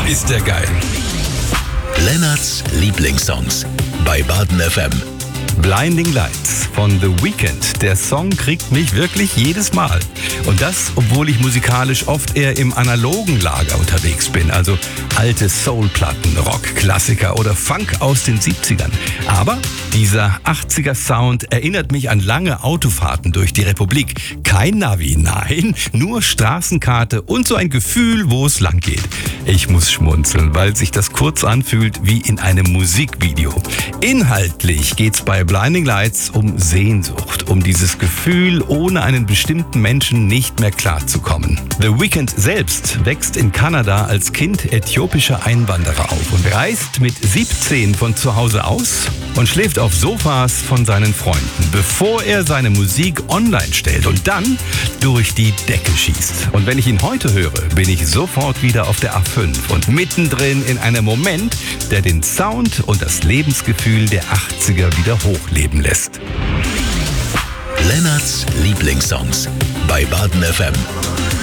ist der geil. Lennarts Lieblingssongs bei Baden FM. Blinding Lights von The Weeknd. Der Song kriegt mich wirklich jedes Mal. Und das, obwohl ich musikalisch oft eher im analogen Lager unterwegs bin. Also alte Soul-Platten, Rock-Klassiker oder Funk aus den 70ern. Aber dieser 80er-Sound erinnert mich an lange Autofahrten durch die Republik. Kein Navi, nein, nur Straßenkarte und so ein Gefühl, wo es lang geht. Ich muss schmunzeln, weil sich das kurz anfühlt wie in einem Musikvideo. Inhaltlich geht's bei Blinding Lights um Sehnsucht, um dieses Gefühl, ohne einen bestimmten Menschen nicht mehr klarzukommen. The Weeknd selbst wächst in Kanada als Kind äthiopischer Einwanderer auf und reist mit 17 von zu Hause aus und schläft auf Sofas von seinen Freunden, bevor er seine Musik online stellt und dann durch die Decke schießt. Und wenn ich ihn heute höre, bin ich sofort wieder auf der A5 und mittendrin in einem Moment, der den Sound und das Lebensgefühl der 80er wieder hochleben lässt. Lennarts Lieblingssongs bei Baden FM.